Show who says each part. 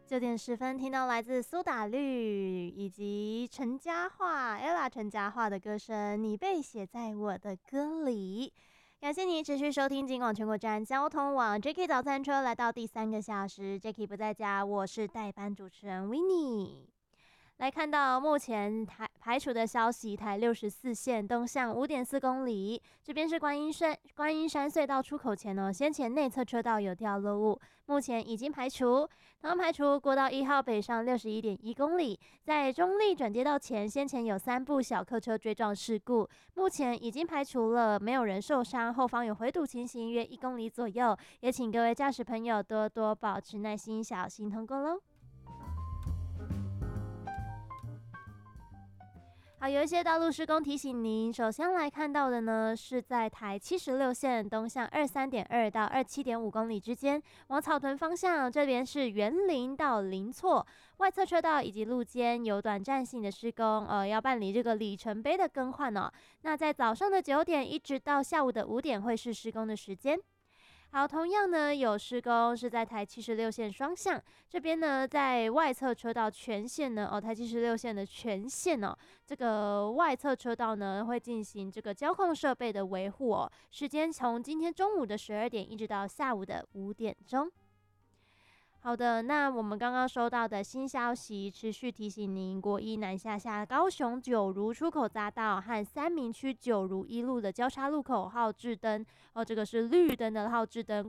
Speaker 1: 9点10分，听到来自苏打绿以及陈嘉桦 ella 陈嘉桦的歌声《你被写在我的歌里》。感谢你持续收听金广全国站交通网 Jacky 早餐车，来到第3个小时 Jacky 不在家，我是代班主持人 Winnie。来看到目前排除的消息，台64线东向5.4公里，这边是观音山隧道出口前哦，先前内侧车道有掉落物，目前已经排除。同样排除国道1号北上61.1公里，在中立转接道前，先前有3部小客车追撞事故，目前已经排除了，没有人受伤，后方有回堵情形约1公里左右，也请各位驾驶朋友多多保持耐心，小心通过咯。好，有一些道路施工提醒您，首先来看到的呢，是在台76线东向23.2到27.5公里之间，往草屯方向，这边是园林到林厝外侧车道以及路肩有短暂性的施工，要办理这个里程碑的更换哦。那在早上的9点一直到下午的5点会是施工的时间。好，同样呢有施工是在台76线双向这边呢，在外侧车道全线呢，台76线的全线哦，这个外侧车道呢会进行这个交控设备的维护哦，时间从今天中午的12点一直到下午的5点钟。好的，那我们刚刚收到的新消息，持续提醒您，国一南下高雄九如出口匝道和三民区九如一路的交叉路口号志灯这个是绿灯的号志灯